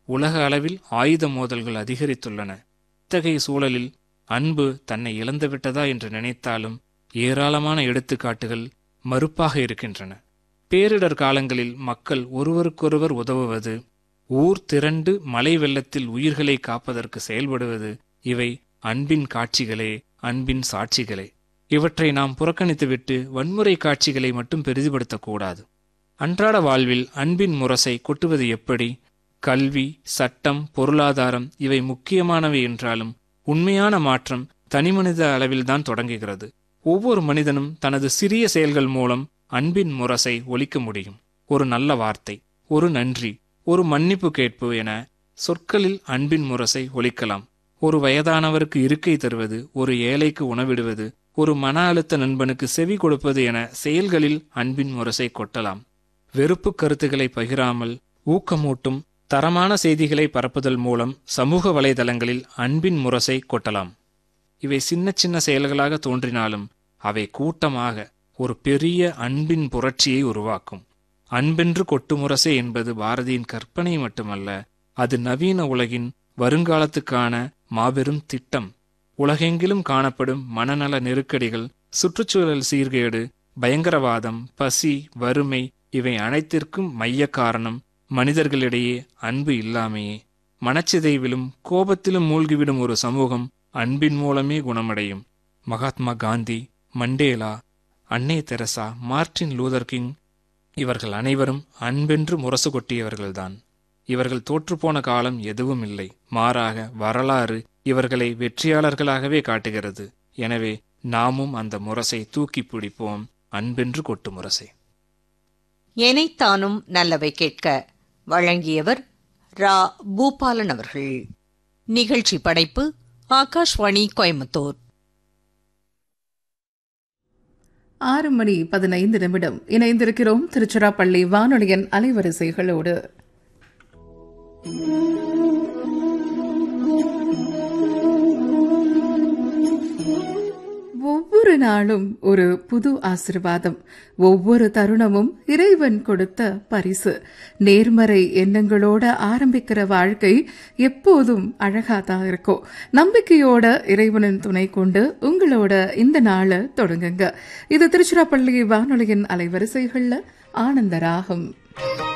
உலக அளவில் ஆயுத மோதல்கள் அதிகரித்துள்ளன. இத்தகைய சூழலில் அன்பு தன்னை இழந்துவிட்டதா என்று நினைத்தாலும் ஏராளமான எடுத்துக்காட்டுகள் மறுப்பாக இருக்கின்றன. பேரிடர் காலங்களில் மக்கள் ஒருவருக்கொருவர் உதவுவது, ஊர் திரண்டு மழை வெள்ளத்தில் உயிர்களை காப்பதற்கு செயல்படுவது, இவை அன்பின் காட்சிகளே, அன்பின் சாட்சிகளே. இவற்றை நாம் புறக்கணித்துவிட்டு வன்முறை காட்சிகளை மட்டும் பெரிதுபடுத்தக்கூடாது. அன்றாட வாழ்வில் அன்பின் முரசை கொட்டுவது எப்படி? கல்வி, சட்டம், பொருளாதாரம் இவை முக்கியமானவை என்றாலும் உண்மையான மாற்றம் தனிமனித அளவில்தான் தொடங்குகிறது. ஒவ்வொரு மனிதனும் தனது சிறிய செயல்கள் மூலம் அன்பின் முரசை ஒலிக்க முடியும். ஒரு நல்ல வார்த்தை, ஒரு நன்றி, ஒரு மன்னிப்பு கேட்பு என சொற்களில் அன்பின் முரசை ஒலிக்கலாம். ஒரு வயதானவருக்கு இருக்கை தருவது, ஒரு ஏழைக்கு உணவிடுவது, ஒரு மன அழுத்த நண்பனுக்கு செவி கொடுப்பது என செயல்களில் அன்பின் முரசை கொட்டலாம். வெறுப்பு கருத்துக்களை பகிராமல் ஊக்கமூட்டும் தரமான செய்திகளை பரப்புதல் மூலம் சமூக வலைதளங்களில் அன்பின் முரசை கொட்டலாம். இவை சின்ன சின்ன செயல்களாக தோன்றினாலும் அவை கூட்டமாக ஒரு பெரிய அன்பின் புரட்சியை உருவாக்கும். அன்பென்று கொட்டு முரசே என்பது பாரதியின் கற்பனை மட்டுமல்ல, அது நவீன உலகின் வருங்காலத்துக்கான மாபெரும் திட்டம். உலகெங்கிலும் காணப்படும் மனநல நெருக்கடிகள், சுற்றுச்சூழல் சீர்கேடு, பயங்கரவாதம், பசி, வறுமை இவை அனைத்திற்கும் மைய காரணம் மனிதர்களிடையே அன்பு இல்லாமையே. மனச்சிதைவிலும் கோபத்திலும் மூழ்கிவிடும் ஒரு சமூகம் அன்பின் மூலமே குணமடையும். மகாத்மா காந்தி, மண்டேலா, அன்னை தெரசா, மார்ட்டின் லூதர் கிங் இவர்கள் அனைவரும் அன்பென்று முரசு கொட்டியவர்கள்தான். இவர்கள் தோற்றுப்போன காலம் எதுவும் இல்லை. மாறாக வரலாறு இவர்களை வெற்றியாளர்களாகவே காட்டுகிறது. எனவே நாமும் அந்த முரசை தூக்கி பிடிப்போம், அன்பென்று கொட்டு முரசை. எனைத்தானும் நல்லவை கேட்க வழங்கியவர் ரா. பூபாலன் அவர்கள். நிகழ்ச்சி படைப்பு ஆகாஷ்வாணி கோயம்புத்தூர். 6:15 இணைந்திருக்கிறோம் திருச்சிராப்பள்ளி வானொலியின் அலைவரிசைகளோடு. ஒவ்வொரு நாளும் ஒரு புது ஆசீர்வாதம், ஒவ்வொரு தருணமும் இறைவன் கொடுத்த பரிசு. நேர்மறை எண்ணங்களோட ஆரம்பிக்கிற வாழ்க்கை எப்போதும் அழகாதான் இருக்கும். நம்பிக்கையோட இறைவனின் துணை கொண்டு உங்களோட இந்த நாளை தொடங்குங்க. இது திருச்சிராப்பள்ளி வானொலியின் அலைவரிசைகள்ல ஆனந்த ராகம்.